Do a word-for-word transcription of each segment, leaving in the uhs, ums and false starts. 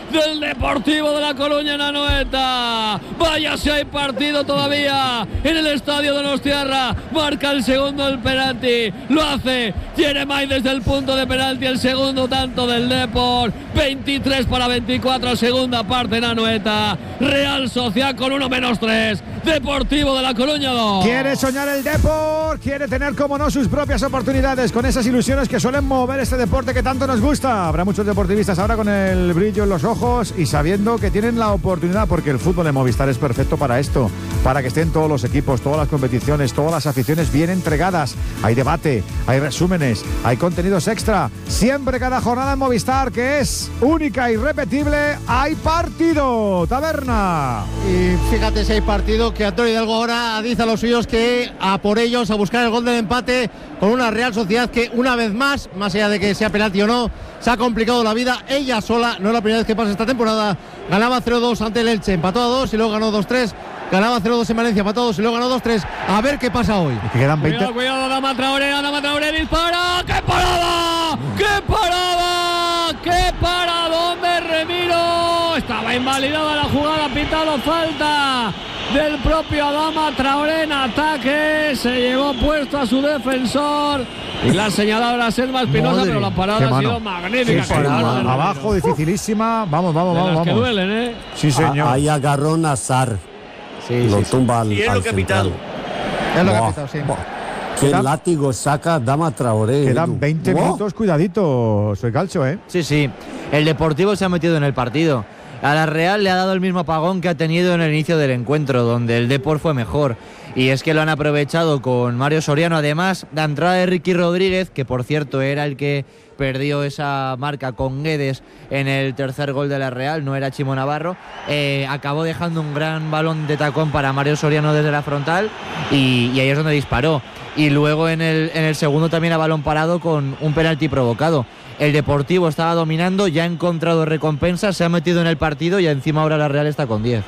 del Deportivo de La Coruña en Anoeta. Vaya si hay partido todavía en el estadio Donostiarra. Marca el segundo el penalti, lo hace Jeremai desde el punto de penalti, el segundo tanto del Depor. Veintitrés para veinticuatro, segunda parte en Anoeta. Real Sociedad con uno menos tres, Deportivo de La Coruña dos. Quiere soñar el Depor, quiere tener como no sus propias oportunidades con esas ilusiones que suelen mover este deporte que tanto nos gusta. Habrá muchos deportivistas ahora con el brillo en los ojos y sabiendo que tienen la oportunidad, porque el fútbol de Movistar es perfecto para esto, para que estén todos los equipos, todas las competiciones, todas las aficiones bien entregadas. Hay debate, hay resúmenes, hay contenidos extra. Siempre cada jornada en Movistar, que es única y irrepetible, hay partido. Taberna. Y fíjate si hay partido, que Antonio Hidalgo ahora dice a los suyos que a por ellos, a buscar el gol del empate con una Real Sociedad que una vez más, más allá de que sea penalti o no, se ha complicado la vida ella sola. No es la primera vez que pasa esta temporada. Ganaba cero dos ante el Elche, empató a dos y luego ganó dos tres. Ganaba cero dos en Valencia, empató a dos y luego ganó dos tres. A ver qué pasa hoy. Que quedan veinte. Cuidado, cuidado, Adama Traoré, Adama Traoré dispara. ¡Qué parada! ¡Qué parada! ¡Qué paradón de Remiro! Estaba invalidada la jugada, pitado falta del propio Adama Traoré en ataque. Se llevó puesto a su defensor y la señaladora Selma Espinosa, pero la parada ha sido magnífica. Sí, sí, abajo, dificilísima. Vamos, vamos, de vamos. las que vamos. duelen, ¿eh? Sí, señor. Ahí agarró Nazar. Sí, lo sí, tumba al, Y es al lo que ha pitado. Es lo que ha Buah, pitado, sí. buah. Qué Quedan- látigo saca Dama Traoré. Quedan Edu. veinte Buah. minutos, cuidadito, soy calcho, ¿eh? Sí, sí. El Deportivo se ha metido en el partido. A la Real le ha dado el mismo apagón que ha tenido en el inicio del encuentro, donde el Depor fue mejor. Y es que lo han aprovechado con Mario Soriano. Además, la entrada de Ricky Rodríguez, que por cierto era el que perdió esa marca con Guedes en el tercer gol de la Real, no era Chimo Navarro, eh, acabó dejando un gran balón de tacón para Mario Soriano desde la frontal y, y ahí es donde disparó. Y luego en el, en el segundo también a balón parado con un penalti provocado. El Deportivo estaba dominando, ya ha encontrado recompensas, se ha metido en el partido y encima ahora la Real está con diez.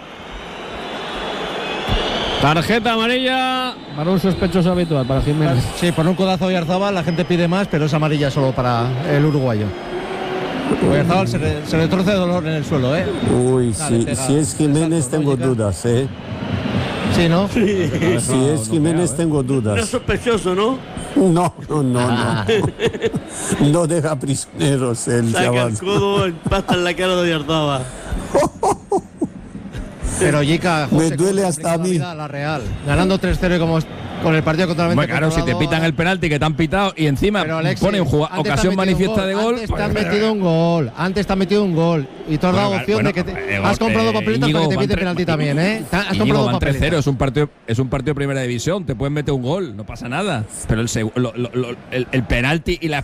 Tarjeta amarilla para un sospechoso habitual, para Jiménez. Sí, por un codazo a Oyarzábal la gente pide más, pero es amarilla solo para el uruguayo. Oyarzábal se, re, se retorce de dolor en el suelo, ¿eh? Uy, Dale, si, pega. si es Jiménez Exacto, tengo lógica. dudas, ¿eh? Sí, ¿no? Si es Jiménez tengo No es dudas. sospechoso, ¿no? No, no, no, no. No deja prisioneros el Saca chaval. el codo, impacta en la cara de Oyarzabal. Pero Yica, Me José, duele ¿cómo hasta complica a la mí. vida a la Real, ganando tres cero y como con el partido totalmente Bueno, claro, si te controlado, pitan el penalti que te han pitado y encima Pero, Alexis, ponen juga- antes te han ocasión metido un manifiesta de gol. Antes te han pues, metido un gol, antes te han metido un gol y tú has dado Bueno, opción bueno, de que te, eh, has comprado eh, papeletas Íñigo, para que te van piten tre- penalti también, ¿eh? Has Íñigo, comprado van tres cero, papeletas. es un partido es un partido de primera división, te pueden meter un gol, no pasa nada. Pero el, seg- lo- lo- lo- el, el penalti y la